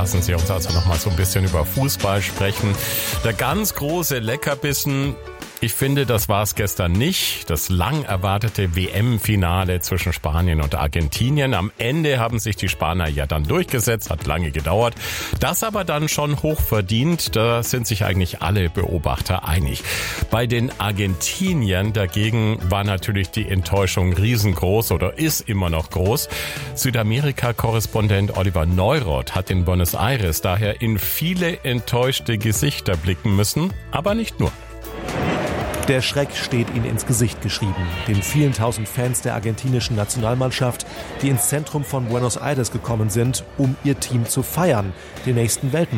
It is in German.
Lassen Sie uns also nochmal so ein bisschen über Fußball sprechen. Der ganz große Leckerbissen, ich finde, das war es gestern nicht. Das lang erwartete WM-Finale zwischen Spanien und Argentinien. Am Ende haben sich die Spanier ja dann durchgesetzt, hat lange gedauert. Das aber dann schon hochverdient, da sind sich eigentlich alle Beobachter einig. Bei den Argentiniern dagegen war natürlich die Enttäuschung riesengroß oder ist immer noch groß. Südamerika-Korrespondent Oliver Neuroth hat in Buenos Aires daher in viele enttäuschte Gesichter blicken müssen, aber nicht nur. Der Schreck steht ihnen ins Gesicht geschrieben. Den vielen tausend Fans der argentinischen Nationalmannschaft, die ins Zentrum von Buenos Aires gekommen sind, um ihr Team zu feiern, den nächsten Weltmeister.